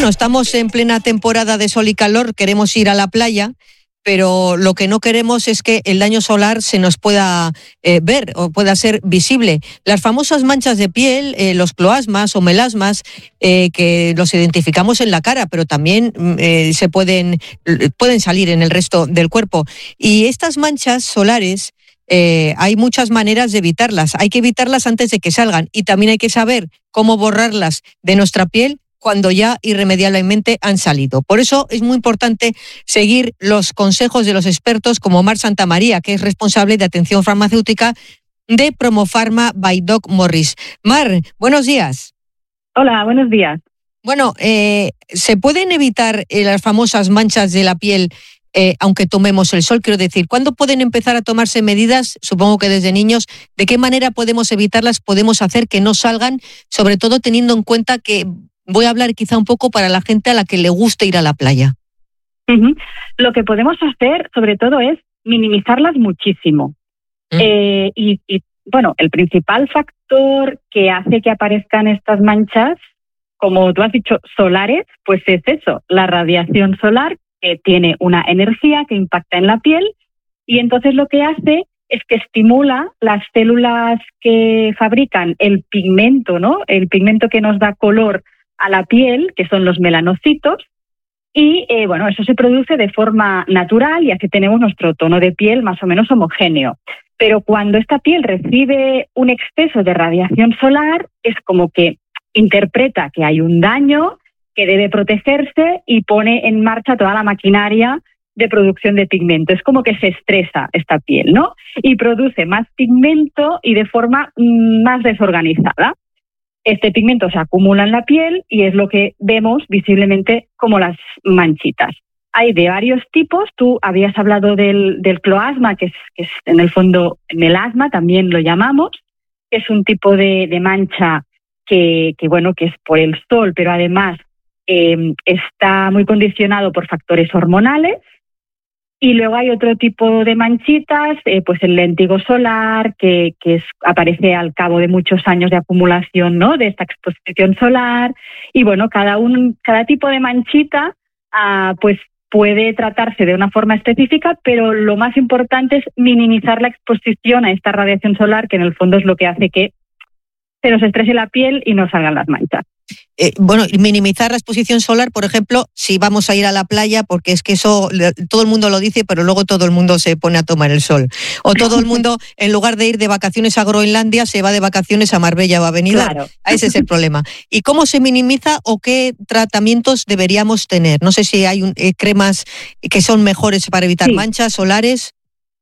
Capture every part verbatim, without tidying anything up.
bueno, estamos en plena temporada de sol y calor, queremos ir a la playa, pero lo que no queremos es que el daño solar se nos pueda eh, ver o pueda ser visible. Las famosas manchas de piel, eh, los cloasmas o melasmas, eh, que los identificamos en la cara, pero también eh, se pueden, pueden salir en el resto del cuerpo. Y estas manchas solares, eh, hay muchas maneras de evitarlas. Hay que evitarlas antes de que salgan y también hay que saber cómo borrarlas de nuestra piel cuando ya irremediablemente han salido. Por eso es muy importante seguir los consejos de los expertos como Mar Santamaría, que es responsable de atención farmacéutica de Promofarma by Doc Morris. Mar, buenos días. Hola, buenos días. Bueno, eh, ¿se pueden evitar eh, las famosas manchas de la piel eh, aunque tomemos el sol? Quiero decir, ¿cuándo pueden empezar a tomarse medidas? Supongo que desde niños. ¿De qué manera podemos evitarlas? ¿Podemos hacer que no salgan? Sobre todo teniendo en cuenta que voy a hablar quizá un poco para la gente a la que le guste ir a la playa. Uh-huh. Lo que podemos hacer, sobre todo, es minimizarlas muchísimo. Uh-huh. Eh, y, y, bueno, el principal factor que hace que aparezcan estas manchas, como tú has dicho, solares, pues es eso, la radiación solar, que tiene una energía que impacta en la piel, y entonces lo que hace es que estimula las células que fabrican el pigmento, ¿no? El pigmento que nos da color a la piel, que son los melanocitos, y eh, bueno, eso se produce de forma natural y así tenemos nuestro tono de piel más o menos homogéneo. Pero cuando esta piel recibe un exceso de radiación solar, es como que interpreta que hay un daño, que debe protegerse y pone en marcha toda la maquinaria de producción de pigmento. Es como que se estresa esta piel, ¿no? Y produce más pigmento y de forma mmm, más desorganizada. Este pigmento se acumula en la piel y es lo que vemos visiblemente como las manchitas. Hay de varios tipos. Tú habías hablado del, del cloasma, que es, que es en el fondo melasma, también lo llamamos, que es un tipo de, de mancha que, que, bueno, que es por el sol, pero además eh, está muy condicionado por factores hormonales. Y luego hay otro tipo de manchitas, eh, pues el léntigo solar, que, que es, aparece al cabo de muchos años de acumulación, ¿no?, de esta exposición solar. Y bueno, cada, un, cada tipo de manchita ah, pues puede tratarse de una forma específica, pero lo más importante es minimizar la exposición a esta radiación solar, que en el fondo es lo que hace que se nos estrese la piel y no salgan las manchas. Eh, bueno, minimizar la exposición solar, por ejemplo, si vamos a ir a la playa, porque es que eso todo el mundo lo dice, pero luego todo el mundo se pone a tomar el sol. O todo el mundo, en lugar de ir de vacaciones a Groenlandia, se va de vacaciones a Marbella o a Benidorm. Claro. Ese es el problema. ¿Y cómo se minimiza o qué tratamientos deberíamos tener? No sé si hay un, eh, cremas que son mejores para evitar sí. manchas solares.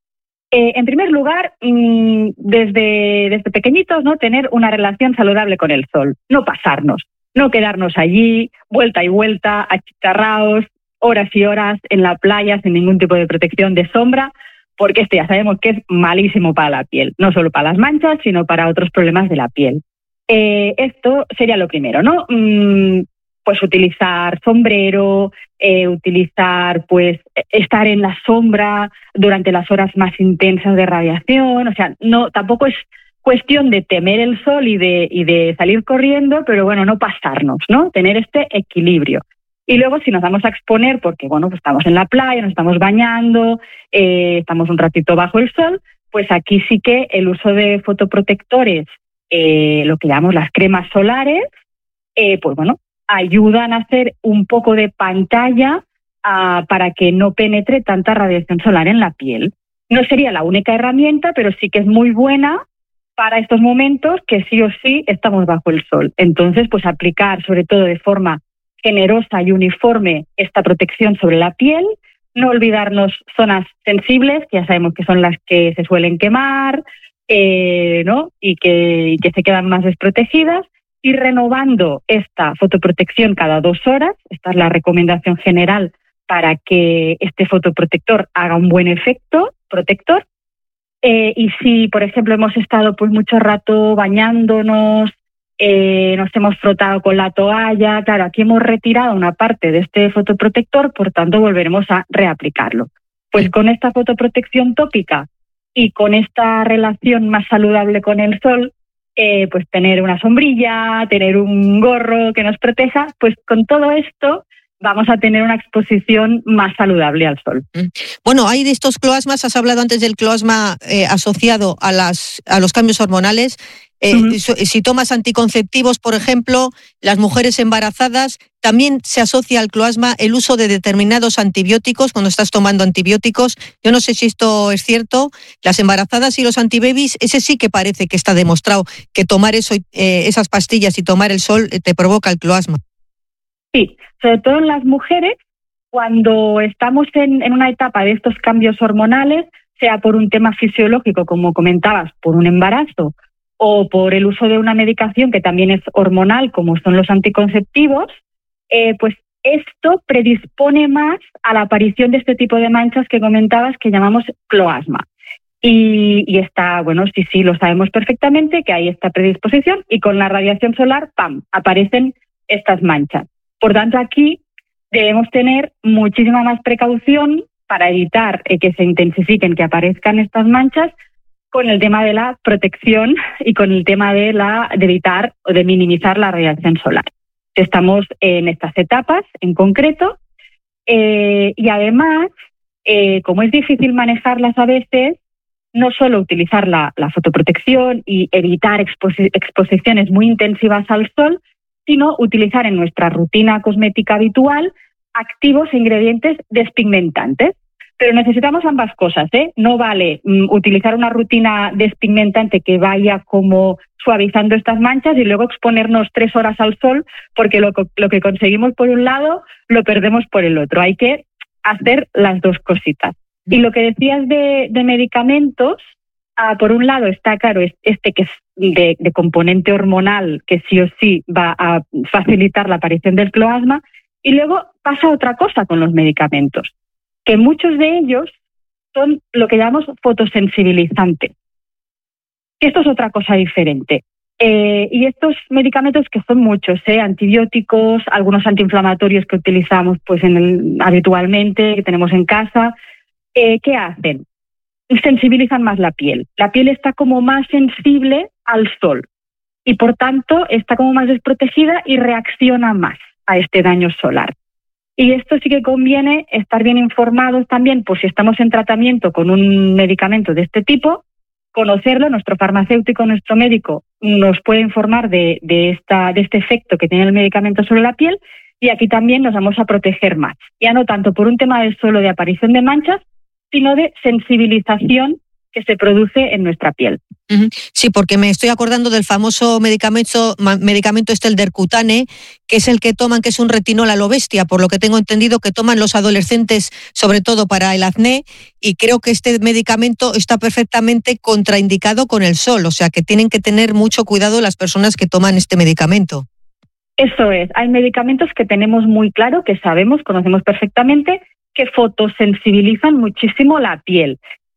Eh, en primer lugar, mmm, desde, desde pequeñitos, ¿no?, tener una relación saludable con el sol, no pasarnos. No quedarnos allí, vuelta y vuelta, achicharraos, horas y horas en la playa sin ningún tipo de protección de sombra, porque este ya sabemos que es malísimo para la piel, no solo para las manchas, sino para otros problemas de la piel. Eh, esto sería lo primero, ¿no? Mm, pues utilizar sombrero, eh, utilizar, pues, estar en la sombra durante las horas más intensas de radiación. O sea, no, tampoco es cuestión de temer el sol y de, y de salir corriendo, pero bueno, no pasarnos, ¿no? Tener este equilibrio. Y luego si nos vamos a exponer, porque bueno, pues estamos en la playa, nos estamos bañando, eh, estamos un ratito bajo el sol, pues aquí sí que el uso de fotoprotectores, eh, lo que llamamos las cremas solares, eh, pues bueno, ayudan a hacer un poco de pantalla uh, para que no penetre tanta radiación solar en la piel. No sería la única herramienta, pero sí que es muy buena para estos momentos que sí o sí estamos bajo el sol. Entonces, pues aplicar sobre todo de forma generosa y uniforme esta protección sobre la piel, no olvidarnos zonas sensibles, que ya sabemos que son las que se suelen quemar, eh, ¿no?, y que, y que se quedan más desprotegidas, ir renovando esta fotoprotección cada dos horas. Esta es la recomendación general para que este fotoprotector haga un buen efecto protector. Eh, y si, por ejemplo, hemos estado pues mucho rato bañándonos, eh, nos hemos frotado con la toalla, claro, aquí hemos retirado una parte de este fotoprotector, por tanto volveremos a reaplicarlo. Pues con esta fotoprotección tópica y con esta relación más saludable con el sol, eh, pues tener una sombrilla, tener un gorro que nos proteja, pues con todo esto vamos a tener una exposición más saludable al sol. Bueno, hay de estos cloasmas, has hablado antes del cloasma eh, asociado a, las, a los cambios hormonales. Eh, uh-huh. Si tomas anticonceptivos, por ejemplo, las mujeres embarazadas, también se asocia al cloasma el uso de determinados antibióticos cuando estás tomando antibióticos. Yo no sé si esto es cierto. Las embarazadas y los antibabies, ese sí que parece que está demostrado que tomar eso, eh, esas pastillas y tomar el sol eh, te provoca el cloasma. Sí, sobre todo en las mujeres, cuando estamos en, en una etapa de estos cambios hormonales, sea por un tema fisiológico, como comentabas, por un embarazo, o por el uso de una medicación que también es hormonal, como son los anticonceptivos, eh, pues esto predispone más a la aparición de este tipo de manchas que comentabas, que llamamos cloasma. Y, y está, bueno, sí, sí, lo sabemos perfectamente que hay esta predisposición, y con la radiación solar, ¡pam!, aparecen estas manchas. Por tanto, aquí debemos tener muchísima más precaución para evitar eh, que se intensifiquen, que aparezcan estas manchas, con el tema de la protección y con el tema de, la, de evitar o de minimizar la radiación solar. Estamos en estas etapas en concreto eh, y además, eh, como es difícil manejarlas a veces, no solo utilizar la, la fotoprotección y evitar exposi- exposiciones muy intensivas al sol, sino utilizar en nuestra rutina cosmética habitual activos e ingredientes despigmentantes. Pero necesitamos ambas cosas, ¿eh? No vale mm, utilizar una rutina despigmentante que vaya como suavizando estas manchas y luego exponernos tres horas al sol, porque lo, lo que conseguimos por un lado lo perdemos por el otro. Hay que hacer las dos cositas. Y lo que decías de, de medicamentos, ah, por un lado está claro este que es de, de componente hormonal, que sí o sí va a facilitar la aparición del cloasma, y luego pasa otra cosa con los medicamentos, que muchos de ellos son lo que llamamos fotosensibilizantes. Esto es otra cosa diferente. Eh, y estos medicamentos, que son muchos, ¿eh? Antibióticos, algunos antiinflamatorios que utilizamos pues en el, habitualmente, que tenemos en casa, eh, ¿qué hacen? Sensibilizan más la piel. La piel está como más sensible al sol y por tanto está como más desprotegida y reacciona más a este daño solar. Y esto sí que conviene estar bien informados también, pues si estamos en tratamiento con un medicamento de este tipo, conocerlo. Nuestro farmacéutico, nuestro médico, nos puede informar de, de, esta, de este efecto que tiene el medicamento sobre la piel, y aquí también nos vamos a proteger más. Ya no tanto por un tema de solo de aparición de manchas, sino de sensibilización que se produce en nuestra piel. Sí, porque me estoy acordando del famoso medicamento, medicamento este, el Dercutane, que es el que toman, que es un retinol a lo bestia, por lo que tengo entendido que toman los adolescentes, sobre todo para el acné, y creo que este medicamento está perfectamente contraindicado con el sol, o sea que tienen que tener mucho cuidado las personas que toman este medicamento. Eso es, hay medicamentos que tenemos muy claro, que sabemos, conocemos perfectamente, que fotosensibilizan muchísimo la piel.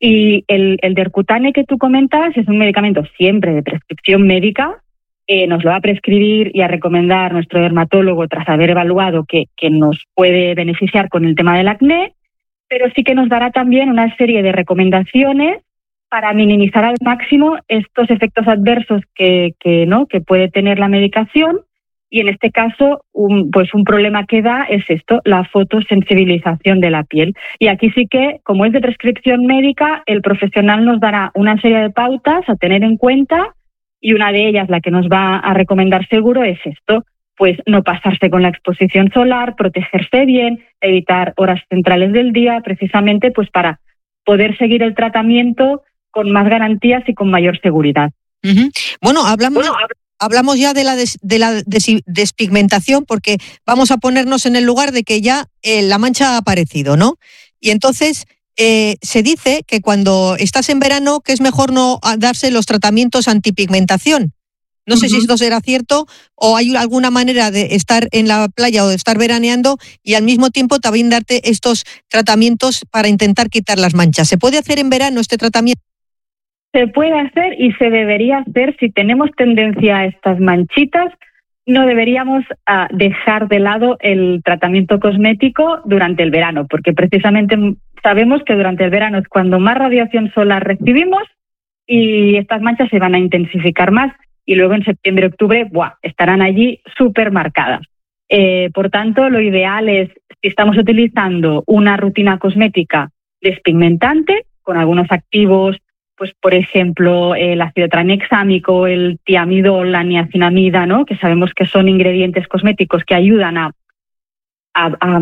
Y el, el Dercutane que tú comentas es un medicamento siempre de prescripción médica, eh, nos lo va a prescribir y a recomendar nuestro dermatólogo tras haber evaluado que, que nos puede beneficiar con el tema del acné, pero sí que nos dará también una serie de recomendaciones para minimizar al máximo estos efectos adversos que, que, ¿no? que puede tener la medicación. Y en este caso, un, pues un problema que da es esto, la fotosensibilización de la piel. Y aquí sí que, como es de prescripción médica, el profesional nos dará una serie de pautas a tener en cuenta, y una de ellas, la que nos va a recomendar seguro, es esto, pues no pasarse con la exposición solar, protegerse bien, evitar horas centrales del día, precisamente pues para poder seguir el tratamiento con más garantías y con mayor seguridad. Uh-huh. Bueno, hablamos... Bueno, Hablamos ya de la, des, de la des, despigmentación, porque vamos a ponernos en el lugar de que ya eh, la mancha ha aparecido, ¿no? Y entonces eh, se dice que cuando estás en verano que es mejor no darse los tratamientos antipigmentación. No uh-huh. sé si esto será cierto, o hay alguna manera de estar en la playa o de estar veraneando y al mismo tiempo también darte estos tratamientos para intentar quitar las manchas. ¿Se puede hacer en verano este tratamiento? Se puede hacer y se debería hacer. Si tenemos tendencia a estas manchitas, no deberíamos uh, dejar de lado el tratamiento cosmético durante el verano, porque precisamente sabemos que durante el verano es cuando más radiación solar recibimos y estas manchas se van a intensificar más. y luego en septiembre, octubre, ¡buah!, estarán allí súper marcadas. Eh, por tanto, lo ideal es, si estamos utilizando una rutina cosmética despigmentante, con algunos activos, pues por ejemplo, el ácido tranexámico, el tiamidol, la niacinamida, ¿no?, que sabemos que son ingredientes cosméticos que ayudan a, a, a,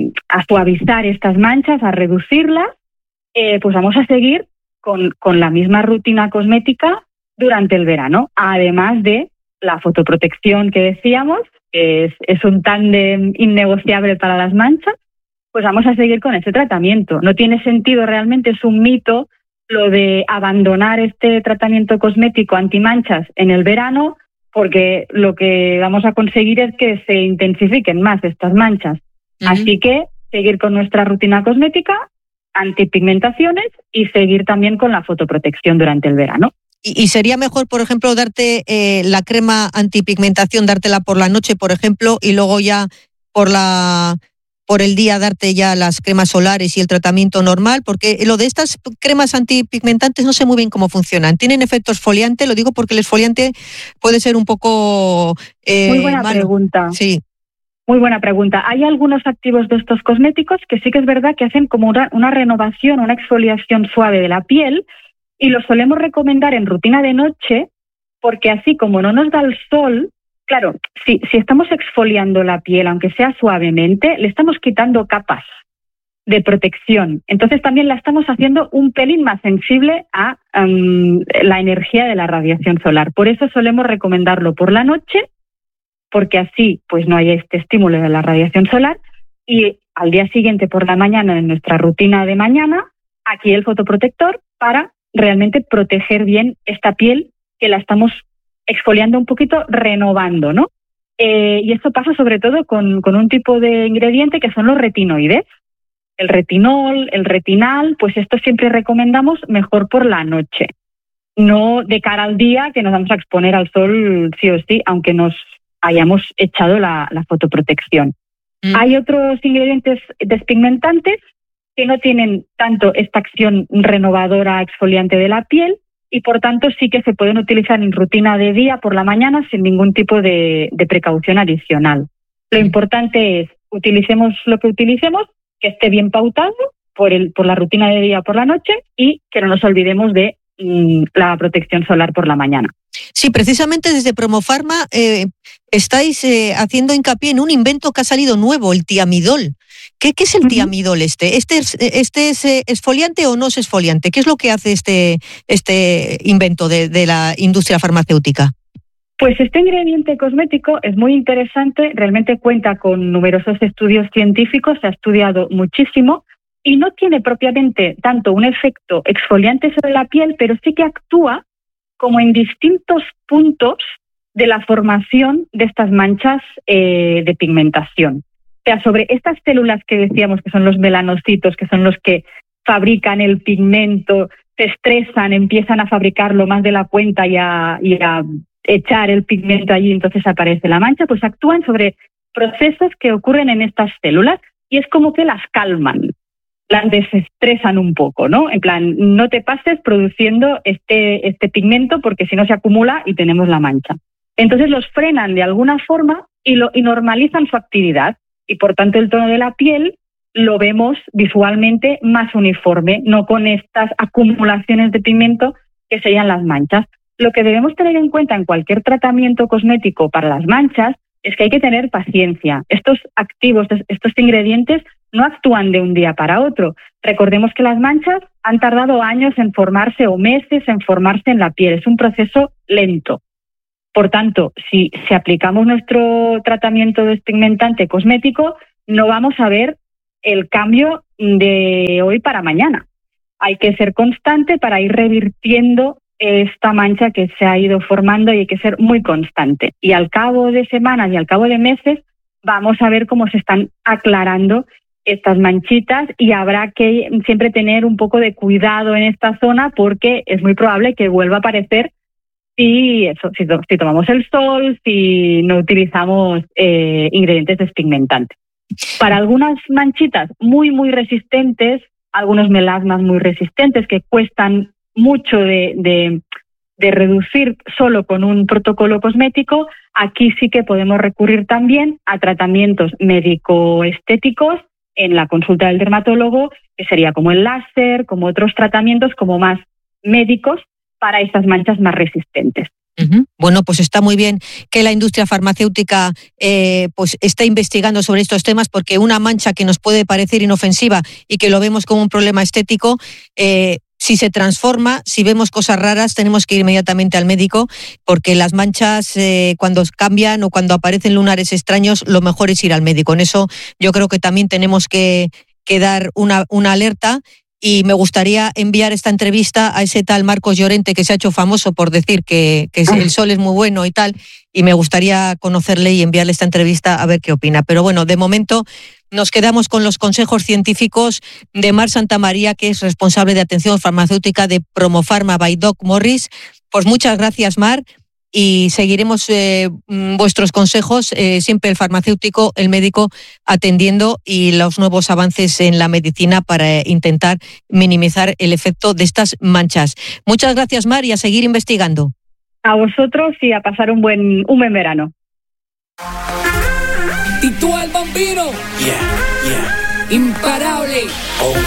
a suavizar estas manchas, a reducirlas, eh, pues vamos a seguir con, con la misma rutina cosmética durante el verano, además de la fotoprotección que decíamos, que es, es un tándem innegociable para las manchas. Pues vamos a seguir con ese tratamiento. No tiene sentido, realmente es un mito lo de abandonar este tratamiento cosmético antimanchas en el verano, porque lo que vamos a conseguir es que se intensifiquen más estas manchas. Uh-huh. Así que seguir con nuestra rutina cosmética, antipigmentaciones, y seguir también con la fotoprotección durante el verano. ¿Y, y sería mejor, por ejemplo, darte eh, la crema antipigmentación, dártela por la noche, por ejemplo, y luego ya por la... por el día darte ya las cremas solares y el tratamiento normal? Porque lo de estas cremas antipigmentantes no sé muy bien cómo funcionan. ¿Tienen efecto exfoliante? Lo digo porque el exfoliante puede ser un poco eh, Muy buena malo. pregunta. Sí. Muy buena pregunta. Hay algunos activos de estos cosméticos que sí que es verdad que hacen como una, una renovación, una exfoliación suave de la piel, y los solemos recomendar en rutina de noche, porque así como no nos da el sol, claro, si, si estamos exfoliando la piel, aunque sea suavemente, le estamos quitando capas de protección. Entonces también la estamos haciendo un pelín más sensible a um, la energía de la radiación solar. Por eso solemos recomendarlo por la noche, porque así pues no hay este estímulo de la radiación solar, y al día siguiente por la mañana, en nuestra rutina de mañana, aquí el fotoprotector para realmente proteger bien esta piel que la estamos exfoliando un poquito, renovando, ¿no? Eh, y esto pasa sobre todo con, con un tipo de ingrediente que son los retinoides. El retinol, el retinal, pues esto siempre recomendamos mejor por la noche. No de cara al día, que nos vamos a exponer al sol sí o sí, aunque nos hayamos echado la, la fotoprotección. Mm. Hay otros ingredientes despigmentantes que no tienen tanto esta acción renovadora, exfoliante de la piel, y por tanto sí que se pueden utilizar en rutina de día por la mañana sin ningún tipo de, de precaución adicional. Lo importante es, utilicemos lo que utilicemos, que esté bien pautado por, el, por la rutina de día por la noche, y que no nos olvidemos de mmm, la protección solar por la mañana. Sí, precisamente desde Promofarma eh, estáis eh, haciendo hincapié en un invento que ha salido nuevo, el tiamidol. ¿Qué, qué es el uh-huh. tiamidol este? ¿Este es, este es eh, exfoliante o no es exfoliante? ¿Qué es lo que hace este, este invento de, de la industria farmacéutica? Pues este ingrediente cosmético es muy interesante, realmente cuenta con numerosos estudios científicos, se ha estudiado muchísimo y no tiene propiamente tanto un efecto exfoliante sobre la piel, pero sí que actúa como en distintos puntos de la formación de estas manchas eh, de pigmentación. O sea, sobre estas células que decíamos que son los melanocitos, que son los que fabrican el pigmento, se estresan, empiezan a fabricarlo más de la cuenta y a, y a echar el pigmento allí, entonces aparece la mancha, pues actúan sobre procesos que ocurren en estas células y es como que las calman, las desestresan un poco, ¿no? En plan, no te pases produciendo este, este pigmento porque si no se acumula y tenemos la mancha. Entonces los frenan de alguna forma y, lo, y normalizan su actividad y por tanto el tono de la piel lo vemos visualmente más uniforme, no con estas acumulaciones de pigmento que serían las manchas. Lo que debemos tener en cuenta en cualquier tratamiento cosmético para las manchas es que hay que tener paciencia. Estos activos, estos ingredientes no actúan de un día para otro. Recordemos que las manchas han tardado años en formarse o meses en formarse en la piel. Es un proceso lento. Por tanto, si, si aplicamos nuestro tratamiento despigmentante cosmético, no vamos a ver el cambio de hoy para mañana. Hay que ser constante para ir revirtiendo esta mancha que se ha ido formando y hay que ser muy constante. Y al cabo de semanas y al cabo de meses vamos a ver cómo se están aclarando estas manchitas y habrá que siempre tener un poco de cuidado en esta zona porque es muy probable que vuelva a aparecer si, eso, si, si tomamos el sol, si no utilizamos eh, ingredientes despigmentantes. Para algunas manchitas muy, muy resistentes, algunos melasmas muy resistentes que cuestan mucho de, de, de reducir solo con un protocolo cosmético, aquí sí que podemos recurrir también a tratamientos médico-estéticos en la consulta del dermatólogo, que sería como el láser, como otros tratamientos como más médicos para estas manchas más resistentes. Uh-huh. Bueno, pues está muy bien que la industria farmacéutica eh, pues esté investigando sobre estos temas, porque una mancha que nos puede parecer inofensiva y que lo vemos como un problema estético, eh, si se transforma, si vemos cosas raras, tenemos que ir inmediatamente al médico, porque las manchas eh, cuando cambian o cuando aparecen lunares extraños, lo mejor es ir al médico. En eso yo creo que también tenemos que, que dar una, una alerta. Y me gustaría enviar esta entrevista a ese tal Marcos Llorente, que se ha hecho famoso por decir que, que el sol es muy bueno y tal, y me gustaría conocerle y enviarle esta entrevista a ver qué opina. Pero bueno, de momento nos quedamos con los consejos científicos de Mar Santamaría, que es responsable de atención farmacéutica de Promofarma by Doc Morris. Pues muchas gracias, Mar. Y seguiremos eh, vuestros consejos, eh, siempre el farmacéutico, el médico atendiendo y los nuevos avances en la medicina para intentar minimizar el efecto de estas manchas. Muchas gracias, Mar, y a seguir investigando. A vosotros y a pasar un buen, un buen verano. ¿Y tú, al Bambino? Yeah, yeah. Imparable. Oh.